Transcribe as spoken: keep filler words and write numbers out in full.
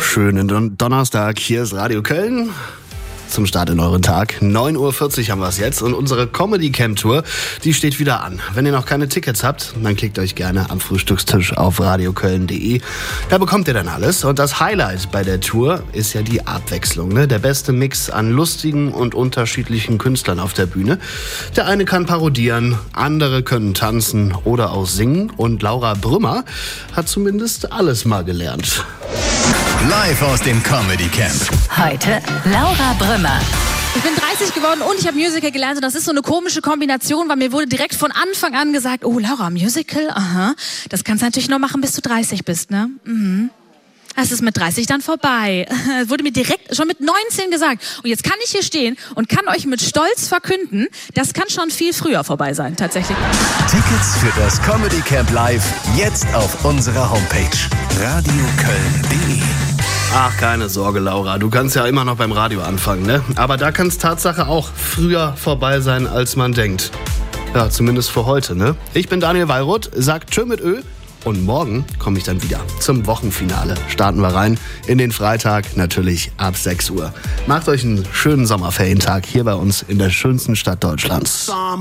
schönen Don- Donnerstag. Hier ist Radio Köln. Zum Start in euren Tag. neun Uhr vierzig haben wir es jetzt und unsere Comedy Camp Tour, die steht wieder an. Wenn ihr noch keine Tickets habt, dann klickt euch gerne am Frühstückstisch auf radioköln punkt de. Da bekommt ihr dann alles. Und das Highlight bei der Tour ist ja die Abwechslung. Ne? Der beste Mix an lustigen und unterschiedlichen Künstlern auf der Bühne. Der eine kann parodieren, andere können tanzen oder auch singen. Und Laura Brümmer hat zumindest alles mal gelernt. Live aus dem Comedy Camp. Heute Laura Brümmer. Ich bin dreißig geworden und ich habe Musical gelernt und das ist so eine komische Kombination, weil mir wurde direkt von Anfang an gesagt, oh Laura, Musical, aha, das kannst du natürlich noch machen, bis du dreißig bist, ne? Mhm. Das ist mit dreißig dann vorbei. Das wurde mir direkt schon mit neunzehn gesagt. Und jetzt kann ich hier stehen und kann euch mit Stolz verkünden, das kann schon viel früher vorbei sein, tatsächlich. Tickets für das Comedy Camp Live jetzt auf unserer Homepage radioköln punkt de. Ach, keine Sorge, Laura. Du kannst ja immer noch beim Radio anfangen, ne? Aber da kann es Tatsache auch früher vorbei sein, als man denkt. Ja, zumindest für heute, ne? Ich bin Daniel Wallroth, sagt Tschö mit Ö. Und morgen komme ich dann wieder zum Wochenfinale. Starten wir rein in den Freitag, natürlich ab sechs Uhr. Macht euch einen schönen Sommerferientag hier bei uns in der schönsten Stadt Deutschlands.